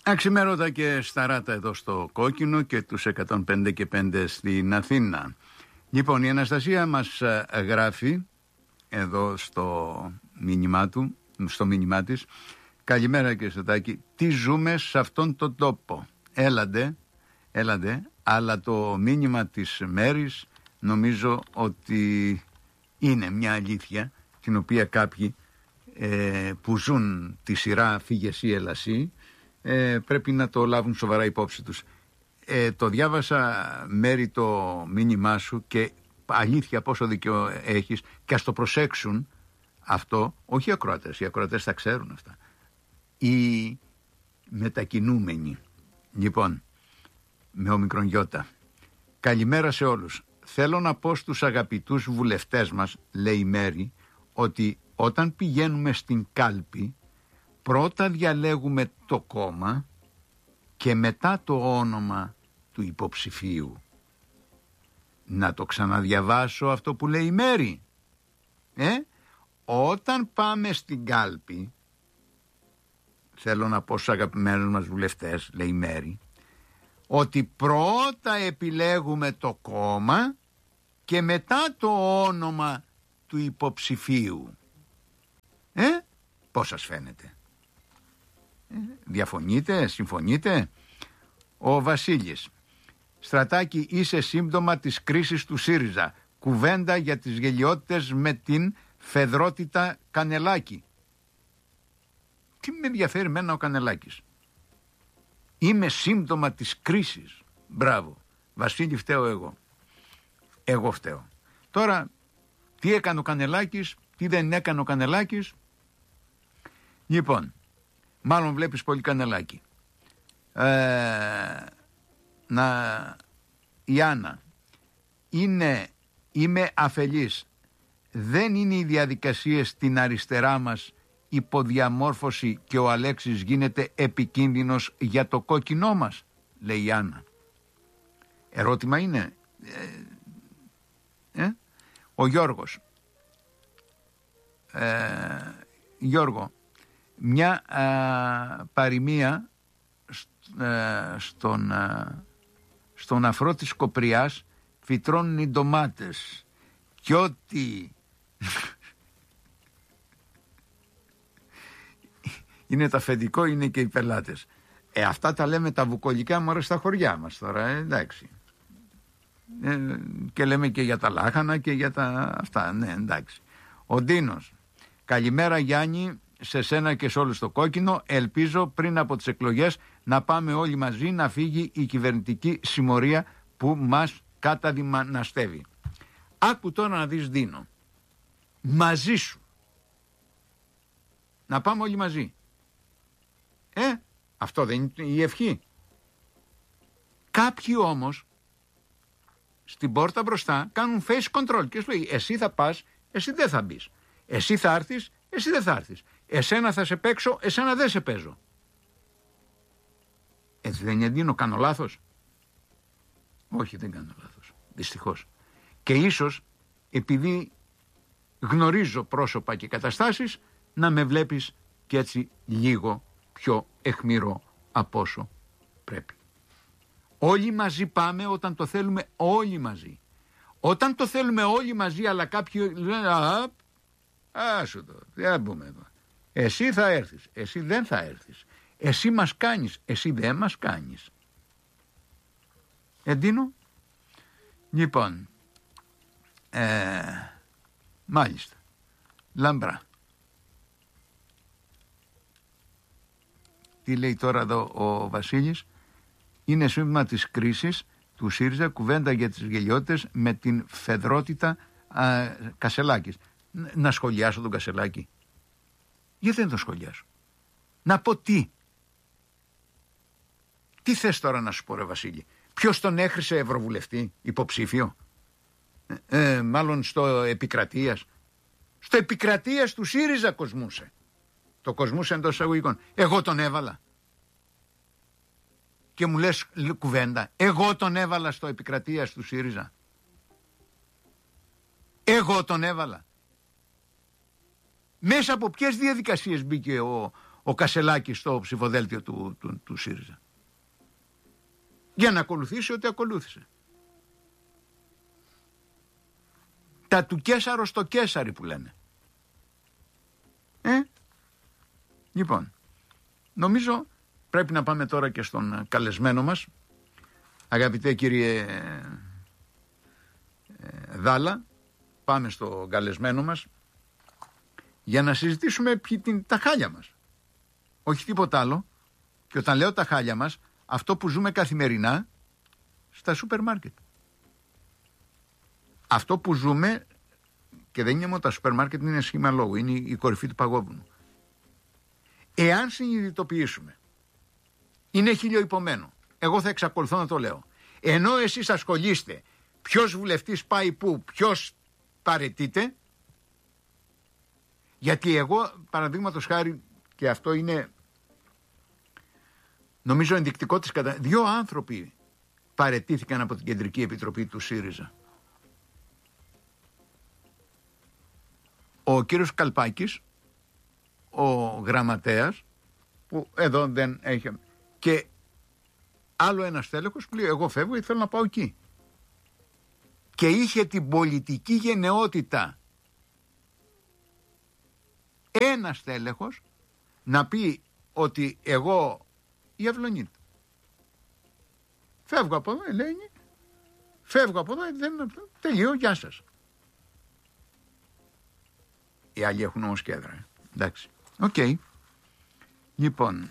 Αξιμέρωτα και σταράτα εδώ στο Κόκκινο και τους 105 και 5 στην Αθήνα. Λοιπόν, η Αναστασία μας γράφει εδώ στο μήνυμά της: καλημέρα κύριε Στατάκη, τι ζούμε σε αυτόν τον τόπο. Έλαντε, αλλά το μήνυμα της Μέρης νομίζω ότι είναι μια αλήθεια την οποία κάποιοι που ζουν τη σειρά «Φύγε εσύ, έλα εσύ» πρέπει να το λάβουν σοβαρά υπόψη τους. Το διάβασα, Μέρη, το μήνυμά σου, και αλήθεια πόσο δίκιο έχεις, και ας το προσέξουν αυτό, όχι οι ακροατές θα ξέρουν αυτά, οι μετακινούμενοι. Λοιπόν, με όμικρον γιώτα. Καλημέρα σε όλους. Θέλω να πω στους αγαπητούς βουλευτές μας, λέει η Μέρη, ότι όταν πηγαίνουμε στην κάλπη πρώτα διαλέγουμε το κόμμα και μετά το όνομα του υποψηφίου. Να το ξαναδιαβάσω αυτό που λέει η Μέρη. Όταν πάμε στην κάλπη, θέλω να πω στους αγαπημένους μας βουλευτές, λέει η Μέρη, ότι πρώτα επιλέγουμε το κόμμα και μετά το όνομα του υποψηφίου. Πώς σας φαίνεται? Διαφωνείτε, συμφωνείτε? Ο Βασίλης: Στρατάκη, είσαι σύμπτωμα της κρίσης του ΣΥΡΙΖΑ. Κουβέντα για τις γελιότητες με την φεδρότητα Κανελάκη. Τι με ενδιαφέρει εμένα ο Κανελάκης? Είμαι σύμπτωμα της κρίσης. Μπράβο Βασίλη, φταίω εγώ φταίω. Τώρα τι έκανε ο Κανελάκης, τι δεν έκανε ο Κανελάκης? Λοιπόν, μάλλον βλέπεις πολύ Κανελάκη. Η Άννα: είμαι αφελής. Δεν είναι οι διαδικασίες στην αριστερά μας υποδιαμόρφωση και ο Αλέξης γίνεται επικίνδυνος για το κόκκινό μας, λέει η Άννα. Ερώτημα είναι. Ο Γιώργος: Γιώργο, μια παροιμία στον αφρό της Κοπριάς φυτρώνουν οι ντομάτες κι ό,τι είναι το αφεντικό είναι και οι πελάτες. Αυτά τα λέμε τα βουκολικά μωρέ στα χωριά μας τώρα, εντάξει. Και λέμε και για τα λάχανα και για τα αυτά, ναι, εντάξει. Ο Ντίνος: καλημέρα Γιάννη, σε σένα και σε όλους στο Κόκκινο. Ελπίζω πριν από τις εκλογές να πάμε όλοι μαζί να φύγει η κυβερνητική συμμορία που μας καταδυναστεύει. Άκου τώρα να δεις, Ντίνο, μαζί σου να πάμε όλοι μαζί. Αυτό δεν είναι η ευχή? Κάποιοι όμως στην πόρτα μπροστά κάνουν face control και σου λέει εσύ θα πας, εσύ δεν θα μπεις. Εσύ θα έρθεις, εσύ δεν θα έρθεις. Εσένα θα σε παίξω, εσένα δεν σε παίζω. Έτσι δεν είναι, Ντίνο? Κάνω λάθος? Όχι, δεν κάνω λάθος, δυστυχώς. Και ίσως επειδή γνωρίζω πρόσωπα και καταστάσεις να με βλέπεις και έτσι λίγο πιο αιχμηρό από όσο πρέπει. Όλοι μαζί πάμε όταν το θέλουμε όλοι μαζί. Όταν το θέλουμε όλοι μαζί αλλά κάποιοι λένε άσου το, δεν μπούμε εδώ. Εσύ θα έρθεις, εσύ δεν θα έρθεις. Εσύ μας κάνεις, εσύ δεν μας κάνεις. Εντείνω. Λοιπόν, μάλιστα, λαμπρά. Τι λέει τώρα εδώ ο Βασίλης? Είναι σύμπτωμα της κρίσης του ΣΥΡΙΖΑ, κουβέντα για τις γελιότητες με την φεδρότητα Κασελάκης. Να σχολιάσω τον Κασελάκη? Γιατί δεν τον σχολιάσω? Να πω τι? Τι θες τώρα να σου πω, ρε Βασίλη? Ποιος τον έχρισε ευρωβουλευτή υποψήφιο? Μάλλον στο επικρατείας. Στο επικρατείας του ΣΥΡΙΖΑ κοσμούσε. Το κοσμούσε εντός εισαγωγικών. Εγώ τον έβαλα. Και μου λες κουβέντα? Εγώ τον έβαλα στο επικρατείας του ΣΥΡΙΖΑ. Εγώ τον έβαλα. Μέσα από ποιες διαδικασίες μπήκε ο Κασελάκης στο ψηφοδέλτιο του ΣΥΡΙΖΑ. Για να ακολουθήσει ό,τι ακολούθησε. Τα του Κέσαρο στο Κέσαρι που λένε. Λοιπόν, νομίζω πρέπει να πάμε τώρα και στον καλεσμένο μας. Αγαπητέ κύριε Δάλα, πάμε στο καλεσμένο μας για να συζητήσουμε τα χάλια μας. Όχι τίποτα άλλο. Και όταν λέω τα χάλια μας, αυτό που ζούμε καθημερινά στα σούπερ μάρκετ. Αυτό που ζούμε, και δεν είναι μόνο τα σούπερ μάρκετ, είναι σχήμα λόγου, είναι η κορυφή του παγόβουνου. Εάν συνειδητοποιήσουμε, είναι χιλιοϊπωμένο, εγώ θα εξακολουθώ να το λέω, ενώ εσείς ασχολείστε ποιος βουλευτής πάει πού, ποιος παραιτείται, γιατί εγώ παραδείγματος χάρη, και αυτό είναι νομίζω ενδεικτικό της δύο άνθρωποι παραιτήθηκαν από την Κεντρική Επιτροπή του ΣΥΡΙΖΑ. Ο κύριος Καλπάκης, ο γραμματέας, που εδώ δεν έχει, και άλλο ένας τέλεχος που λέει εγώ φεύγω γιατί θέλω να πάω εκεί. Και είχε την πολιτική γενναιότητα ένας τέλεχος να πει ότι εγώ, η Αυλωνίτη, φεύγω από εδώ, Ελένη, φεύγω από εδώ, τελείω, γεια σας. Οι άλλοι έχουν όμως κέντρα. Εντάξει. Οκ. Λοιπόν,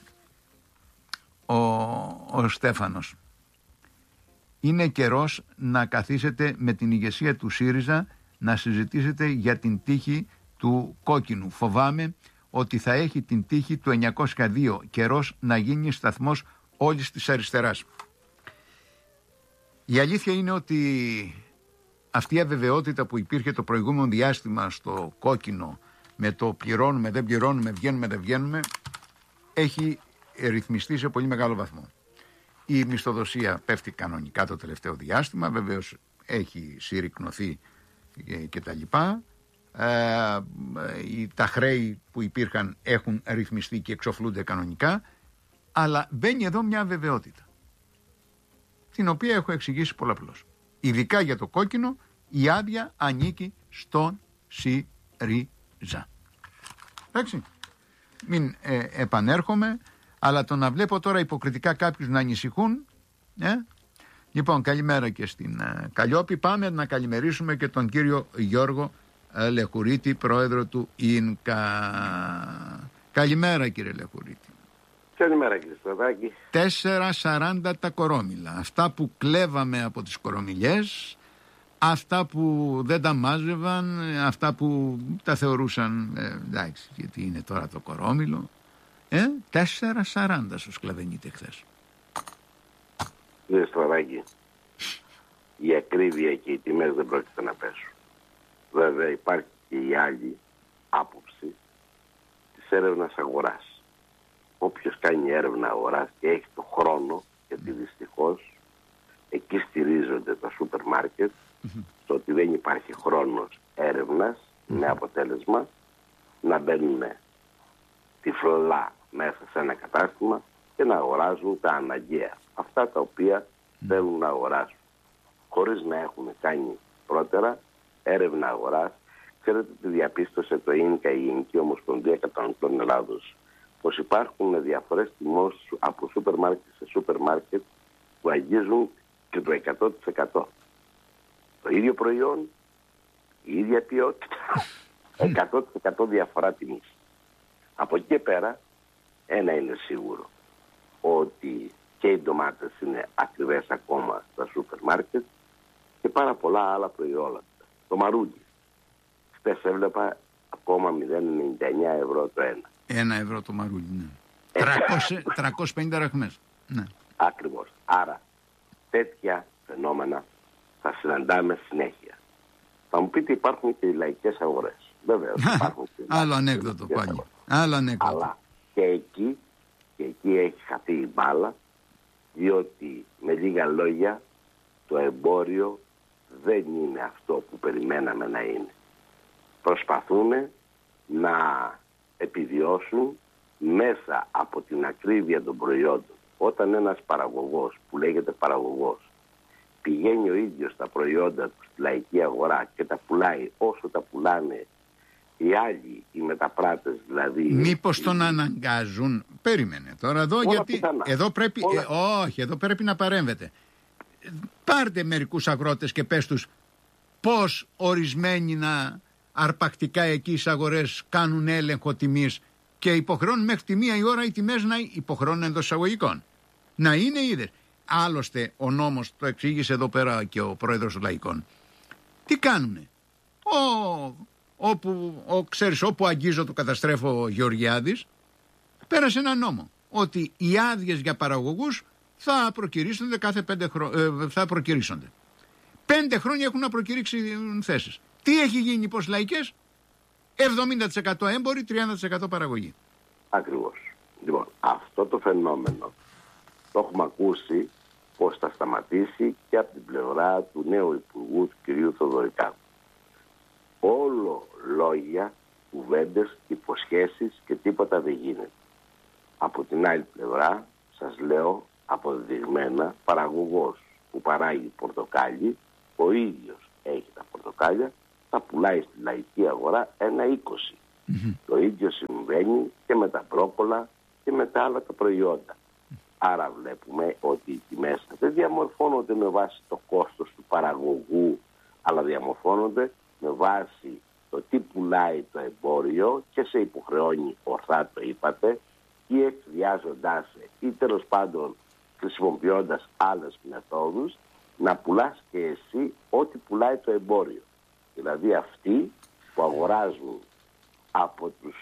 ο Στέφανος. Είναι καιρός να καθίσετε με την ηγεσία του ΣΥΡΙΖΑ να συζητήσετε για την τύχη του κόκκινου. Φοβάμαι ότι θα έχει την τύχη του 902. Καιρός να γίνει σταθμός όλης της αριστεράς. Η αλήθεια είναι ότι αυτή η αβεβαιότητα που υπήρχε το προηγούμενο διάστημα στο κόκκινο, με το πληρώνουμε, δεν πληρώνουμε, βγαίνουμε, δεν βγαίνουμε, έχει ρυθμιστεί σε πολύ μεγάλο βαθμό. Η μισθοδοσία πέφτει κανονικά το τελευταίο διάστημα, βεβαίως έχει συρρυκνωθεί και τα λοιπά. Τα χρέη που υπήρχαν έχουν ρυθμιστεί και εξοφλούνται κανονικά, αλλά μπαίνει εδώ μια αβεβαιότητα, την οποία έχω εξηγήσει πολλαπλώς. Ειδικά για το κόκκινο, η άδεια ανήκει στον ΣΥΡΙΖΑ. Εντάξει, μην επανέρχομαι, αλλά το να βλέπω τώρα υποκριτικά κάποιους να ανησυχούν. Λοιπόν, καλημέρα και στην Καλλιόπη. Πάμε να καλημερίσουμε και τον κύριο Γιώργο Λεχουρίτη, πρόεδρο του ΙΝΚΑ. Καλημέρα κύριε Λεχουρίτη. Καλημέρα κύριε Στραβάκη. 4,40 τα κορόμιλα. Αυτά που κλέβαμε από τις κορομιλιές, αυτά που δεν τα μάζευαν, αυτά που τα θεωρούσαν εντάξει, γιατί είναι τώρα το κορόμιλο. 4,40 σου σκλαβενείτε χθες. Κύριε Στραβάκη, η ακρίβεια και οι τιμές δεν πρόκειται να πέσουν. Βέβαια υπάρχει και η άλλη άποψη της έρευνας αγοράς. Όποιος κάνει έρευνα αγοράς και έχει το χρόνο, γιατί δυστυχώς εκεί στηρίζονται τα σούπερ μάρκετ, στο ότι δεν υπάρχει χρόνος έρευνας, με αποτέλεσμα να μπαίνουν τυφλά μέσα σε ένα κατάστημα και να αγοράζουν τα αναγκαία. Αυτά τα οποία θέλουν να αγοράσουν, χωρίς να έχουν κάνει πρώτερα έρευνα αγοράς. Ξέρετε τι διαπίστωσε το ΙΝΚΑ, η Ελληνική Ομοσπονδία Καταναλωτών Ελλάδος, πως υπάρχουν διαφορές τιμών από σούπερ μάρκετ σε σούπερ μάρκετ που αγγίζουν και το 100%. Το ίδιο προϊόν, η ίδια ποιότητα, 100% διαφορά τιμής. Από εκεί και πέρα, ένα είναι σίγουρο, ότι και οι ντομάτες είναι ακριβές ακόμα στα σούπερ μάρκετ και πάρα πολλά άλλα προϊόντα. Το μαρούλι, χτες έβλεπα ακόμα 0,99 ευρώ το ένα. 1 ευρώ το μαρούλι, ναι. 350 ραχμές. Ναι. Ακριβώς. Άρα τέτοια φαινόμενα θα συναντάμε συνέχεια. Θα μου πείτε υπάρχουν και οι λαϊκές αγορές. Βεβαίως υπάρχουν και άλλο ανέκδοτο πάλι. Άλλο ανέκδοτο. Αλλά και εκεί έχει χαθεί η μπάλα, διότι με λίγα λόγια το εμπόριο δεν είναι αυτό που περιμέναμε να είναι. Προσπαθούν να επιβιώσουν μέσα από την ακρίβεια των προϊόντων, όταν ένας παραγωγός που λέγεται παραγωγός πηγαίνει ο ίδιος τα προϊόντα του στη λαϊκή αγορά και τα πουλάει όσο τα πουλάνε οι άλλοι, οι μεταπράτες δηλαδή. Μήπως τον αναγκάζουν? Περίμενε τώρα εδώ, γιατί εδώ πρέπει, όχι, εδώ πρέπει να παρέμβετε. Πάρτε μερικούς αγρότες και πες τους πώς ορισμένοι αρπακτικά εκεί στις αγορές κάνουν έλεγχο τιμής και υποχρεώνουν μέχρι τη 1 η ώρα οι τιμές να υποχρεώνουν εντός εισαγωγικών. Να είναι είδες. Άλλωστε ο νόμος, το εξήγησε εδώ πέρα και ο πρόεδρος των Λαϊκών. Τι κάνουνε? Όπου αγγίζω το καταστρέφω Γεωργιάδης, πέρασε ένα νόμο ότι οι άδειες για παραγωγούς θα προκυρήσονται κάθε 5 χρόνια. Θα προκυρήσονται. 5 χρόνια έχουν να προκηρύξει θέσεις. Τι έχει γίνει πως λαϊκές? 70% έμποροι, 30% παραγωγή. Ακριβώς. Λοιπόν, αυτό το φαινόμενο το έχουμε ακούσει πως θα σταματήσει και από την πλευρά του νέου Υπουργού, του κυρίου Θοδωρικάκου. Όλο λόγια, κουβέντες, υποσχέσεις και τίποτα δεν γίνεται. Από την άλλη πλευρά, σας λέω αποδεδειγμένα, παραγωγός που παράγει πορτοκάλι, ο ίδιος έχει τα πορτοκάλια, τα πουλάει στη λαϊκή αγορά 1,20. Το ίδιο συμβαίνει και με τα μπρόκολα και με τα άλλα τα προϊόντα. Άρα βλέπουμε ότι οι τιμές δεν διαμορφώνονται με βάση το κόστος του παραγωγού, αλλά διαμορφώνονται με βάση το τι πουλάει το εμπόριο και σε υποχρεώνει, ορθά το είπατε, ή εκβιάζοντάς ή τέλος πάντων χρησιμοποιώντας άλλες μεθόδους, να πουλάς και εσύ ό,τι πουλάει το εμπόριο. Δηλαδή αυτοί που αγοράζουν από τους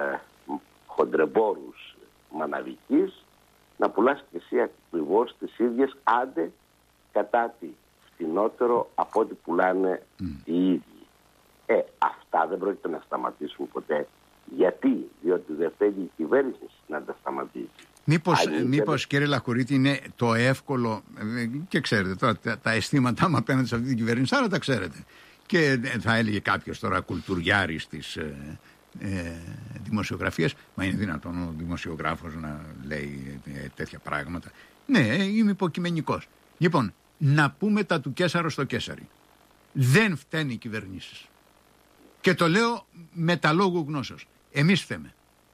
χοντρεμπόρους μαναβικής, να πουλάς και εσύ ακριβώς τις ίδιες, άντε κατά τη φθηνότερο από ό,τι πουλάνε οι ίδιοι. Αυτά δεν πρόκειται να ποτέ. Γιατί? Διότι δεν θέλει η κυβέρνηση να τα σταματήσει. Μήπως κύριε Λαχουρίτη είναι το εύκολο, και ξέρετε τώρα τα αισθήματά μου απέναντι σε αυτή την κυβέρνηση, άρα τα ξέρετε. Και θα έλεγε κάποιος τώρα κουλτουριάρης της δημοσιογραφίας, μα είναι δυνατόν ο δημοσιογράφος να λέει τέτοια πράγματα? Ναι, είμαι υποκειμενικός. Λοιπόν, να πούμε τα του Καίσαρο στο Καίσαρι. Δεν φταίνουν οι κυβερνήσεις. Και το λέω με τα λόγου γνώσεως. Εμείς φταίμε.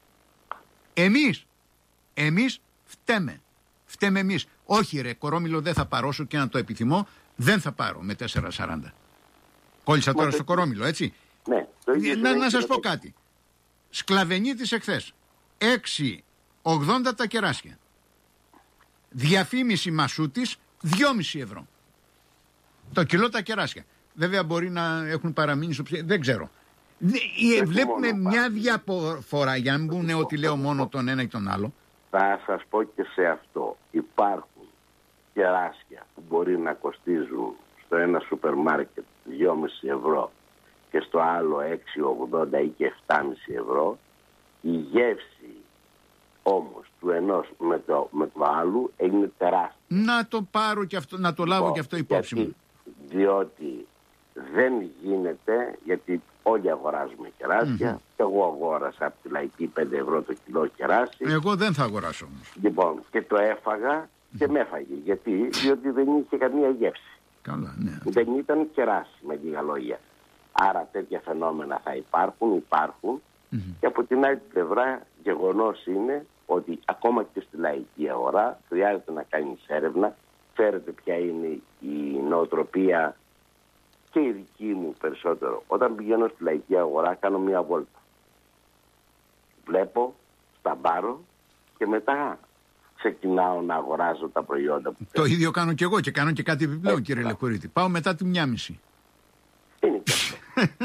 Εμείς φταίμε. Φταίμε εμείς. Όχι ρε, κορόμιλο δεν θα πάρω, όσο και να το επιθυμώ, δεν θα πάρω με 4,40. Κόλλησα τώρα στο κορόμιλο, έτσι. Ναι. Να σας πω κάτι. Σκλαβενίτης εχθές. 6,80 τα κεράσια. Διαφήμιση Μασούτης 2,5 ευρώ. Το κιλό τα κεράσια. Βέβαια μπορεί να έχουν παραμείνει στο ψήφι, δεν ξέρω. Βλέπουμε μια διαφορά, για να μην πούνε ότι λέω μόνο τον ένα ή τον άλλο. Θα σας πω και σε αυτό. Υπάρχουν κεράσια που μπορεί να κοστίζουν στο ένα σούπερ μάρκετ 2,5 ευρώ και στο άλλο 6,80 ή και 7,5 ευρώ. Η γεύση όμως του ενός με το άλλου είναι τεράστια. Να το πάρω και αυτό, να το λάβω και αυτό υπόψη μου. Διότι δεν γίνεται, γιατί όλοι αγοράζουμε κεράσια. Και εγώ αγόρασα από τη λαϊκή 5 ευρώ το κιλό κεράσι. Εγώ δεν θα αγοράσω όμως. Λοιπόν, και το έφαγα και με έφαγε. Γιατί? Διότι δεν είχε καμία γεύση. Καλά, ναι. Δεν ήταν κεράσι, με λίγα λόγια. Άρα τέτοια φαινόμενα θα υπάρχουν. Και από την άλλη πλευρά γεγονός είναι ότι ακόμα και στη λαϊκή αγορά χρειάζεται να κάνεις έρευνα. Ξέρετε ποια είναι η νοοτροπία και η δική μου περισσότερο. Όταν πηγαίνω στη λαϊκή αγορά κάνω μια βόλτα. Βλέπω, σταμπάρω και μετά ξεκινάω να αγοράζω τα προϊόντα που θέλω. Το ίδιο κάνω και εγώ και κάνω και κάτι επιπλέον, κύριε Λεχωρίτη. Πάω μετά τη 1:30. Είναι και αυτό.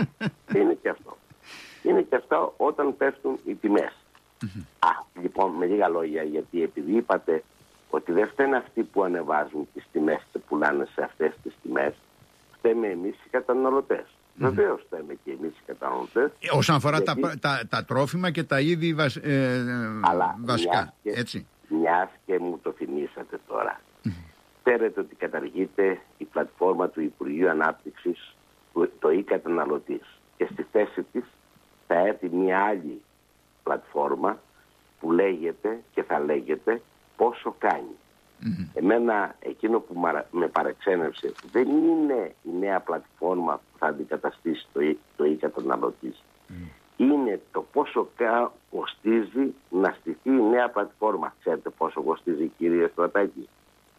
Είναι και αυτό όταν πέφτουν οι τιμές. Λοιπόν, με λίγα λόγια, γιατί επειδή είπατε ότι δεν φταίνουν αυτοί που ανεβάζουν τις τιμές και πουλάνε σε αυτές τις τιμές, φταίμε εμείς οι καταναλωτές. Βεβαίως φταίμε και εμείς οι καταναλωτές. Όσον αφορά τα τρόφιμα και τα είδη βασικά. Έτσι. Μιας και μου το θυμήσατε τώρα. Ξέρετε ότι καταργείται η πλατφόρμα του Υπουργείου Ανάπτυξης, το e-καταναλωτής. Και στη θέση της θα έρθει μια άλλη πλατφόρμα, που λέγεται και θα λέγεται πόσο κάνει. Εμένα εκείνο που με παρεξένευσε δεν είναι η νέα πλατφόρμα που θα αντικαταστήσει το e-καταναλωτής. Είναι το πόσο κοστίζει να στηθεί η νέα πλατφόρμα. Ξέρετε πόσο κοστίζει, κύριε Στρατάκη?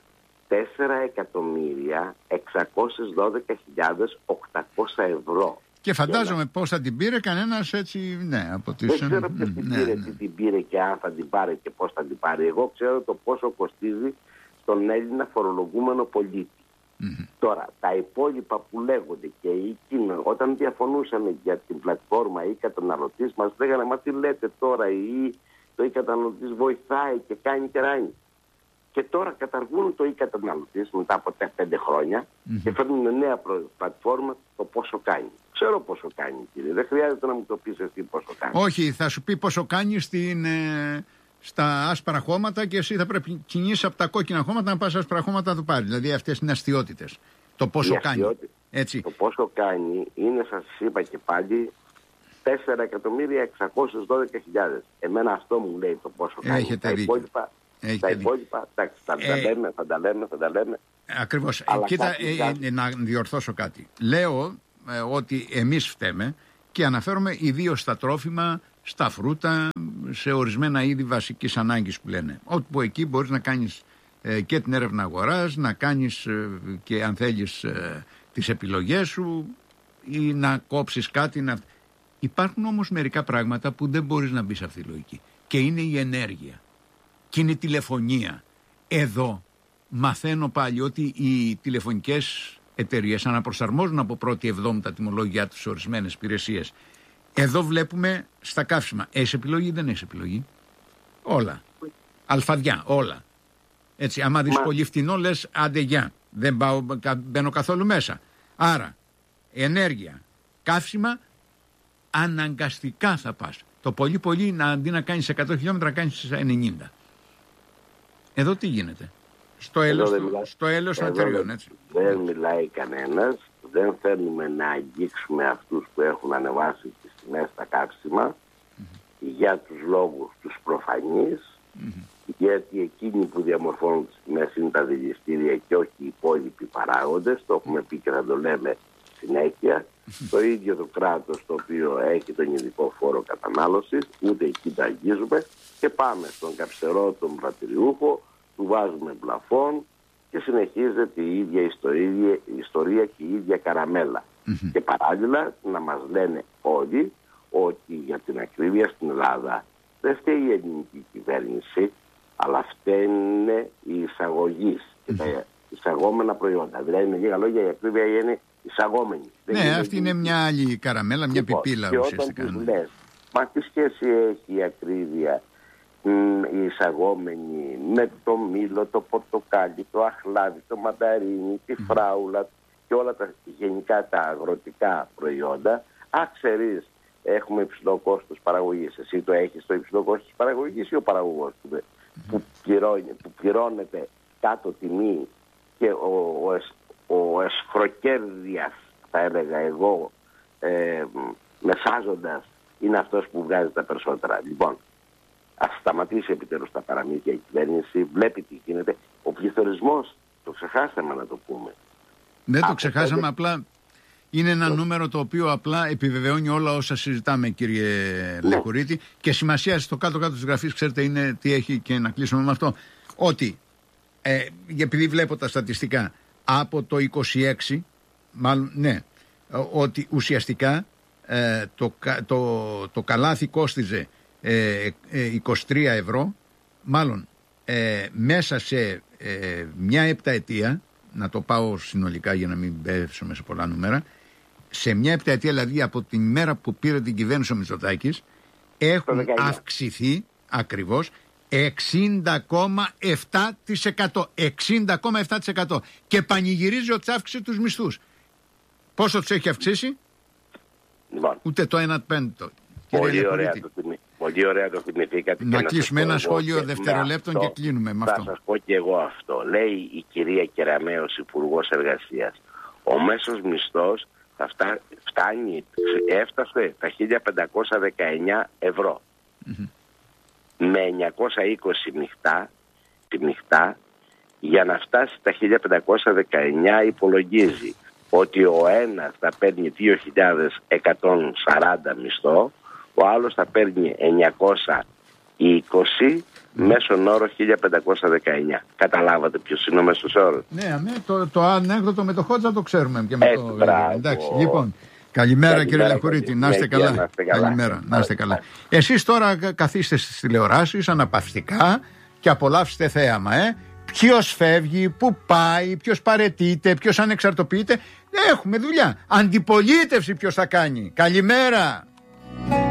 4.612.800 ευρώ. Και φαντάζομαι πώς θα την πήρε κανένας έτσι, ναι, από τις... Δεν ξέρω ποιος την πήρε και αν θα την πάρει και πώς θα την πάρει. Εγώ ξέρω το πόσο κοστίζει στον Έλληνα φορολογούμενο πολίτη. Τώρα, τα υπόλοιπα που λέγονται και εκείνο, όταν διαφωνούσαμε για την πλατφόρμα ή καταναλωτής, μας λέγανε, μα τι λέτε τώρα, το καταναλωτής βοηθάει και κάνει και ράνει. Και τώρα καταργούν το καταναλωτής μετά από 5 χρόνια και φέρνουν νέα πλατφόρμα το πόσο κάνει. Ξέρω πόσο κάνει, κύριε. Δεν χρειάζεται να μου το πεις εσύ πόσο κάνει. Όχι, θα σου πει πόσο κάνει στα άσπρα χώματα και εσύ θα πρέπει να κινήσεις από τα κόκκινα χώματα να πας στα άσπρα χώματα να το πάρει. Δηλαδή αυτές είναι αστιότητες. Το πόσο κάνει. Έτσι. Το πόσο κάνει είναι, σας είπα και πάλι, 4.612.000. Εμένα αυτό μου λέει το πόσο κάνει. Έχετε δίκιο. Τα υπόλοιπα, εντάξει, θα τα λέμε. Ακριβώς. Κοίτα, να διορθώσω κάτι. Λέω ότι εμείς φταίμε και αναφέρομαι ιδίως στα τρόφιμα, στα φρούτα, σε ορισμένα είδη βασικής ανάγκης που λένε. Όπου εκεί μπορείς να κάνεις και την έρευνα αγοράς, να κάνεις και αν θέλεις τις επιλογές σου ή να κόψεις κάτι. Υπάρχουν όμως μερικά πράγματα που δεν μπορείς να μπει σε αυτή τη λογική. Και είναι η ενέργεια. Και είναι η τηλεφωνία. Εδώ μαθαίνω πάλι ότι οι τηλεφωνικές εταιρείες αναπροσαρμόζουν από 1η Εβδόμου τα τιμολόγια τους σε ορισμένες υπηρεσίες. Εδώ βλέπουμε στα καύσιμα. Έχεις επιλογή ή δεν έχεις επιλογή? Όλα. Αλφαδιά, όλα. Έτσι, άμα δεις πολύ φτηνό λες άντε γεια. Δεν μπαίνω καθόλου μέσα. Άρα, ενέργεια, καύσιμα, αναγκαστικά θα πας. Το πολύ αντί να κάνεις 100 χιλιόμετρα να κάνεις 90. Εδώ τι γίνεται? Στο έλεος των εταιριών, έτσι. Δεν μιλάει κανένας. Δεν θέλουμε να αγγίξουμε αυτούς που έχουν ανεβάσει τις τιμές στα καύσιμα για τους λόγους τους προφανείς, γιατί εκείνοι που διαμορφώνουν τις τιμές είναι τα δηληστήρια και όχι οι υπόλοιποι παράγοντες. Το έχουμε πει και θα το λέμε συνέχεια. Το ίδιο το κράτος το οποίο έχει τον ειδικό φόρο κατανάλωσης, ούτε εκεί τα αγγίζουμε και πάμε στον καψερό, τον πρατηριούχο, του βάζουμε πλαφόν και συνεχίζεται η ίδια ιστορία και η ίδια καραμέλα. Και παράλληλα να μας λένε όλοι ότι για την ακρίβεια στην Ελλάδα δεν φταίει η ελληνική κυβέρνηση, αλλά φταίνε οι εισαγωγείς και τα εισαγόμενα προϊόντα. Δηλαδή με λίγα λόγια η ακρίβεια είναι εισαγόμενη. Ναι, αυτή είναι μια άλλη καραμέλα, μια πιπίλα ουσιαστικά. Και όταν τους λες, μα τι σχέση έχει η ακρίβεια η εισαγόμενη με το μήλο, το πορτοκάλι, το αχλάδι, το μανταρίνι, τη φράουλα και όλα τα γενικά τα αγροτικά προϊόντα? Ξέρεις, έχουμε υψηλό κόστος παραγωγής. Εσύ το έχεις το υψηλό κόστος παραγωγής ή ο παραγωγός που πληρώνεται κάτω τιμή και ο εσχροκέρδιας, θα έλεγα εγώ, μεσάζοντας, είναι αυτός που βγάζει τα περισσότερα. Λοιπόν, ας σταματήσει επιτέλους τα παραμύθια η κυβέρνηση, βλέπει τι γίνεται. Ο πληθωρισμός, το ξεχάσαμε να το πούμε. Δεν το ξεχάσαμε, απλά είναι ένα νούμερο το οποίο απλά επιβεβαιώνει όλα όσα συζητάμε, κύριε Λεχουρίτη. Και σημασία στο κάτω-κάτω της γραφής, ξέρετε, είναι τι έχει, και να κλείσουμε με αυτό. Ότι, επειδή βλέπω τα στατιστικά, από το 26, μάλλον, ναι, ότι ουσιαστικά το καλάθι κόστιζε 23 ευρώ, μάλλον μέσα σε μια επταετία, να το πάω συνολικά για να μην πέσουμε σε πολλά νούμερα, σε μια επταετία, δηλαδή από την μέρα που πήρε την κυβέρνηση ο Μητσοτάκης, έχουν αυξηθεί ακριβώς 60,7%. 60,7%. Και πανηγυρίζει ότι θα αύξησε τους μισθούς. Πόσο τους έχει αυξήσει? Λοιπόν, ούτε το 1/5. Πολύ ωραία το θυμηθήκατε. Να κλείσουμε ένα σχόλιο δευτερολέπτων και κλείνουμε με αυτό. Θα σας πω και εγώ αυτό. Λέει η κυρία Κεραμέως, Υπουργός Εργασίας, ο μέσος μισθός έφτασε τα 1.519 ευρώ. με 920 τη νυχτά, για να φτάσει στα 1519 υπολογίζει ότι ο ένας θα παίρνει 2.140 μισθό, ο άλλος θα παίρνει 920, μέσον όρο 1519. Καταλάβατε ποιος είναι ο μέσος όρος? Ναι, το ανέκδοτο με το Χότζα το ξέρουμε και με το... Εντάξει, λοιπόν. Καλημέρα κύριε Λαχωρίτη, να είστε καλά. Καλημέρα, να είστε καλά. Εσείς τώρα καθίστε στις τηλεοράσεις αναπαυστικά και απολαύστε θέαμα, Ποιος φεύγει, πού πάει, ποιος παραιτείται, ποιος ανεξαρτοποιείται. Έχουμε δουλειά. Αντιπολίτευση ποιος θα κάνει. Καλημέρα.